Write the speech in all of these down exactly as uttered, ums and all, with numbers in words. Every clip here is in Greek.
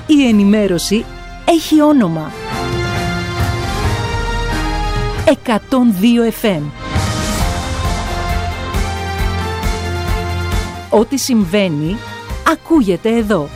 Η ενημέρωση έχει όνομα. εκατόν δύο εφ εμ. Ό,τι συμβαίνει, ακούγεται εδώ.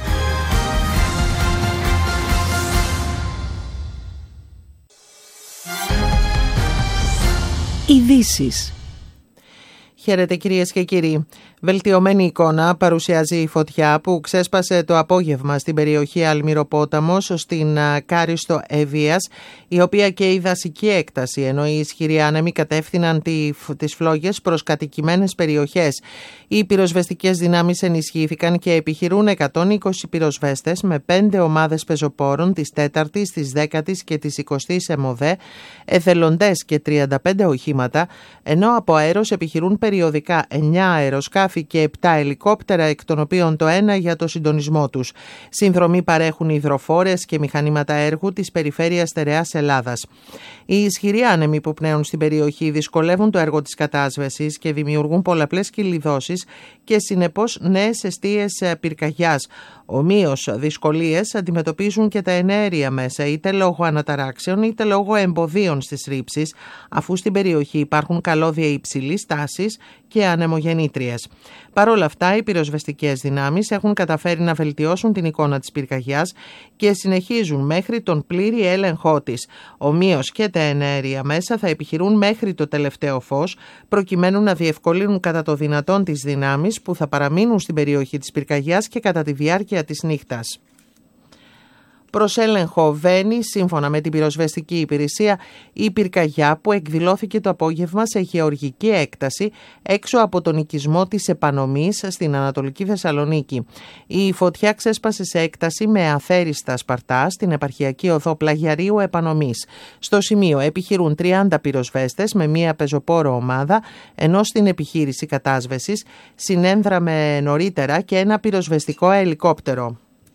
Ειδήσεις. Χαίρετε κυρίες και κύριοι. Βελτιωμένη εικόνα παρουσιάζει η φωτιά που ξέσπασε το απόγευμα στην περιοχή Αλμυροπόταμος στην Κάριστο Εύβοιας, η οποία και η δασική έκταση, ενώ οι ισχυροί άνεμοι κατεύθυναν τις φλόγες προς κατοικημένες περιοχές. Οι πυροσβεστικές δυνάμεις ενισχύθηκαν και επιχειρούν εκατόν είκοσι πυροσβέστες με πέντε ομάδες πεζοπόρων της τέταρτης, της δέκατης και της εικοστής ΕΜΟΔΕ, εθελοντές και τριάντα πέντε οχήματα, ενώ από αέρος επιχειρούν περιοδικά εννιά αεροσκάφη και επτά ελικόπτερα, εκ των οποίων το ένα για το συντονισμό τους. Συνδρομή παρέχουν υδροφόρες και μηχανήματα έργου της περιφέρειας Στερεάς Ελλάδας. Οι ισχυροί άνεμοι που πνέουν στην περιοχή δυσκολεύουν το έργο της κατάσβεσης και δημιουργούν πολλαπλές κυλιδώσεις και συνεπώς νέες εστίες πυρκαγιάς. Ομοίως δυσκολίες αντιμετωπίζουν και τα εναέρια μέσα, είτε λόγω αναταράξεων είτε λόγω εμποδίων στις ρήψεις, αφού στην περιοχή υπάρχουν καλώδια υψηλής τάσης και ανεμογεννήτριες. Παρ' όλα αυτά, οι πυροσβεστικές δυνάμεις έχουν καταφέρει να βελτιώσουν την εικόνα της πυρκαγιάς και συνεχίζουν μέχρι τον πλήρη έλεγχό της. Ομοίως και τα εναέρια μέσα θα επιχειρούν μέχρι το τελευταίο φως, προκειμένου να διευκολύνουν κατά το δυνατόν τις δυνάμεις που θα παραμείνουν στην περιοχή της πυρκαγιάς και κατά τη διάρκεια της νύχτας. Προς έλεγχο βαίνει, σύμφωνα με την πυροσβεστική υπηρεσία, η πυρκαγιά που εκδηλώθηκε το απόγευμα σε γεωργική έκταση έξω από τον οικισμό της Επανομής στην Ανατολική Θεσσαλονίκη. Η φωτιά ξέσπασε σε έκταση με αθέριστα σπαρτά στην επαρχιακή οδό Πλαγιαρίου Επανομής. Στο σημείο επιχειρούν τριάντα πυροσβέστες με μία πεζοπόρο ομάδα, ενώ στην επιχείρηση κατάσβεσης συνένδραμε νωρίτερα και ένα πυροσβεστικό ελικόπτερο.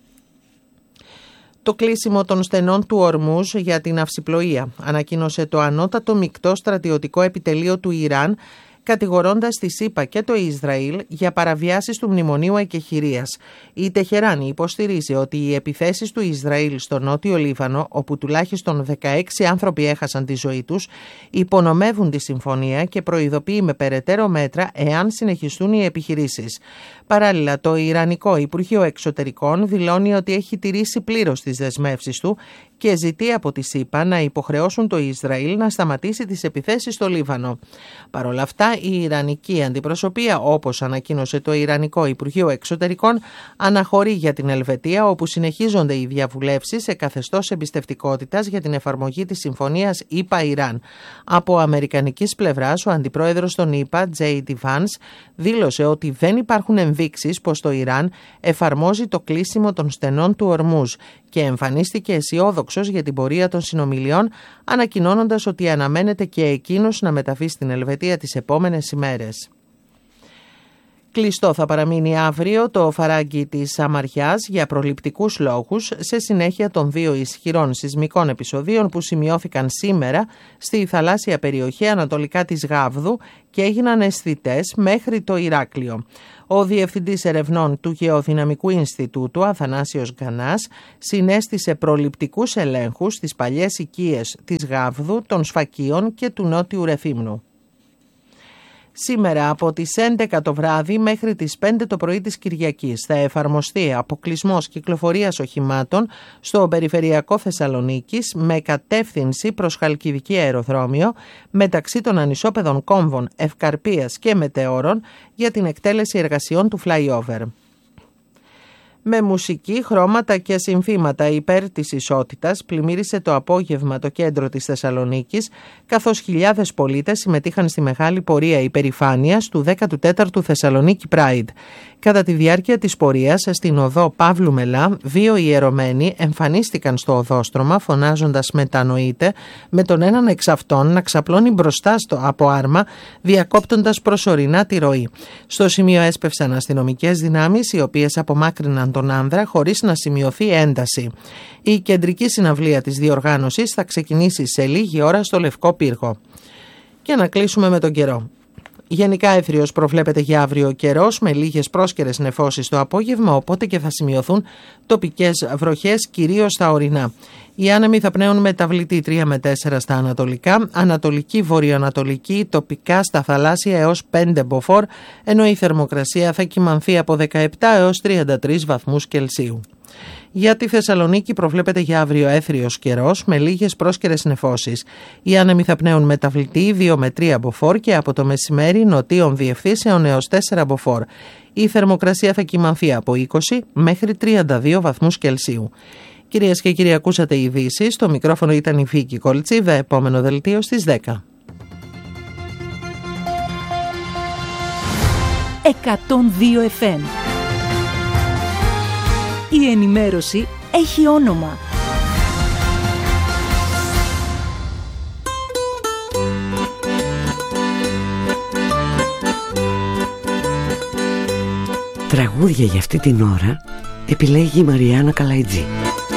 Το κλείσιμο των στενών του Ορμούζ για την αυσιπλοεία, ανακοίνωσε το ανώτατο μεικτό στρατιωτικό επιτελείο του Ιράν, κατηγορώντας τη ΣΥΠΑ και το Ισραήλ για παραβιάσεις του Μνημονίου Εκεχηρίας. Η Τεχεράνη υποστηρίζει ότι οι επιθέσεις του Ισραήλ στο Νότιο Λίβανο, όπου τουλάχιστον δεκαέξι άνθρωποι έχασαν τη ζωή τους, υπονομεύουν τη συμφωνία και προειδοποιεί με περαιτέρω μέτρα εάν συνεχιστούν οι επιχειρήσεις. Παράλληλα, το Ιρανικό Υπουργείο Εξωτερικών δηλώνει ότι έχει τηρήσει πλήρως τις δεσμεύσεις του και ζητεί από τη ΣΥΠΑ να υποχρεώσουν το Ισραήλ να σταματήσει τις επιθέσεις στο Λίβανο. Παρ' όλα αυτά, η Ιρανική αντιπροσωπεία, όπως ανακοίνωσε το Ιρανικό Υπουργείο Εξωτερικών, αναχωρεί για την Ελβετία, όπου συνεχίζονται οι διαβουλεύσεις σε καθεστώς εμπιστευτικότητας για την εφαρμογή της συμφωνίας ΗΠΑ-Ιράν. Από αμερικανικής πλευράς, ο αντιπρόεδρος των ΗΠΑ, τζέι ντι Vance, δήλωσε ότι δεν υπάρχουν ενδείξεις πως το Ιράν εφαρμόζει το κλείσιμο των στενών του Ορμούζ και εμφανίστηκε αισιόδοξος για την πορεία των συνομιλιών, ανακοινώνοντας ότι αναμένεται και εκείνος να μεταβεί στην Ελβετία τις επόμενες ημέρες. Κλειστό θα παραμείνει αύριο το φαράγγι της Αμαριάς για προληπτικούς λόγους, σε συνέχεια των δύο ισχυρών σεισμικών επεισοδίων που σημειώθηκαν σήμερα στη θαλάσσια περιοχή ανατολικά της Γάβδου και έγιναν αισθητές μέχρι το Ηράκλειο. Ο Διευθυντής Ερευνών του Γεωδυναμικού Ινστιτούτου, Αθανάσιος Γκανάς, συνέστησε προληπτικούς ελέγχους στις παλιές οικίες της Γάβδου, των Σφακίων και του Νότιου Ρεθύμνου. Σήμερα από τις έντεκα το βράδυ μέχρι τις πέντε το πρωί της Κυριακής θα εφαρμοστεί αποκλεισμός κυκλοφορίας οχημάτων στο περιφερειακό Θεσσαλονίκης με κατεύθυνση προς Χαλκιδική αεροδρόμιο μεταξύ των ανισόπεδων κόμβων Ευκαρπίας και Μετεώρων για την εκτέλεση εργασιών του flyover. Με μουσική, χρώματα και συνθήματα υπέρ της ισότητας πλημμύρισε το απόγευμα το κέντρο της Θεσσαλονίκης, καθώς χιλιάδες πολίτες συμμετείχαν στη μεγάλη πορεία υπερηφάνειας του δέκατου τέταρτου Θεσσαλονίκη Pride. Κατά τη διάρκεια της πορείας στην οδό Παύλου Μελά, δύο ιερωμένοι εμφανίστηκαν στο οδόστρωμα φωνάζοντας «Μετανοείτε», με τον έναν εξ αυτών να ξαπλώνει μπροστά στο από άρμα, διακόπτοντας προσωρινά τη ροή. Στο σημείο έσπευσαν αστυνομικές δυνάμεις, οι οποίες απομάκρυναν τον άνδρα χωρίς να σημειωθεί ένταση. Η κεντρική συναυλία της διοργάνωσης θα ξεκινήσει σε λίγη ώρα στο Λευκό Πύργο. Και να κλείσουμε με τον καιρό. Γενικά έθριος προβλέπεται για αύριο καιρός με λίγες πρόσκαιρες νεφώσεις το απόγευμα, οπότε και θα σημειωθούν τοπικές βροχές, κυρίως στα ορεινά. Οι άνεμοι θα πνέουν μεταβλητή τρία με τέσσερα στα ανατολικά, ανατολική, βορειοανατολική, τοπικά στα θαλάσσια έως πέντε μποφόρ, ενώ η θερμοκρασία θα κυμανθεί από δεκαεπτά έως τριάντα τρεις βαθμούς Κελσίου. Για τη Θεσσαλονίκη προβλέπεται για αύριο έθριος καιρός με λίγες πρόσκαιρες νεφώσεις. Οι άνεμοι θα πνέουν μεταβλητή δύο με τρία μποφόρ και από το μεσημέρι νοτίων διευθύνσεων έως τέσσερα μποφόρ. Η θερμοκρασία θα κυμανθεί από είκοσι μέχρι τριάντα δύο βαθμούς Κελσίου. Κυρίες και κύριοι, ακούσατε ειδήσεις. Στο μικρόφωνο ήταν η Βίκη Κολτσίδα. Επόμενο δελτίο στις δέκα. εκατόν δύο εφ εμ. Η ενημέρωση έχει όνομα. Τραγούδια για αυτή την ώρα επιλέγει η Μαριάννα Καλαϊτζή.